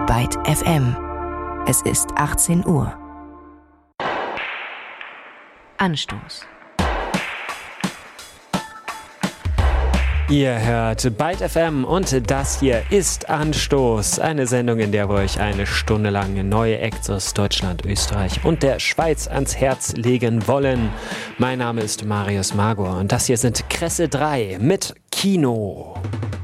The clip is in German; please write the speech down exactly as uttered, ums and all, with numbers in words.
Byte F M. Es ist achtzehn Uhr. Anstoß. Ihr hört Byte F M und das hier ist Anstoß, eine Sendung, in der wir euch eine Stunde lang neue Acts aus Deutschland, Österreich und der Schweiz ans Herz legen wollen. Mein Name ist Marius Magor und das hier sind Kresse drei mit Kino.